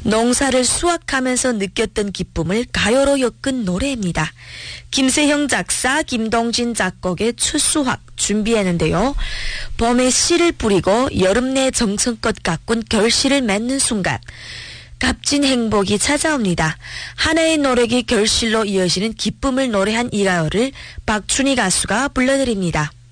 농사를 수확하면서 느꼈던 기쁨을 가요로 엮은 노래입니다. 김세형 작사, 김동진 작곡의 추수확 준비했는데요. 봄에 씨를 뿌리고 여름 내 정성껏 가꾼 결실을 맺는 순간 값진 행복이 찾아옵니다. 하나의 노력이 결실로 이어지는 기쁨을 노래한 이 가요를 박춘희 가수가 불러드립니다.